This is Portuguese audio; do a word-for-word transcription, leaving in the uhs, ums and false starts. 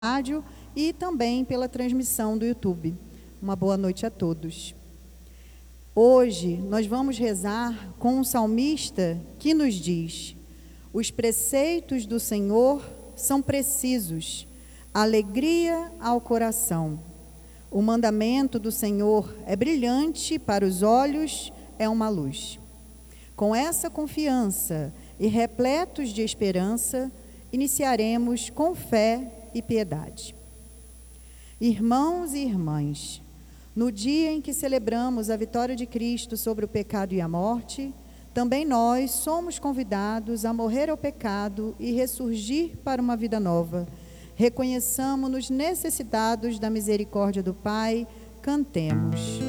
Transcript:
rádio e também pela transmissão do YouTube. Uma boa noite a todos. Hoje nós vamos rezar com um salmista que nos diz: os preceitos do Senhor são precisos, alegria ao coração. O mandamento do Senhor é brilhante para os olhos, é uma luz. Com essa confiança e repletos de esperança, iniciaremos com fé e piedade. Irmãos e irmãs, no dia em que celebramos a vitória de Cristo sobre o pecado e a morte, também nós somos convidados a morrer ao pecado e ressurgir para uma vida nova. Reconheçamos-nos necessitados da misericórdia do Pai, cantemos.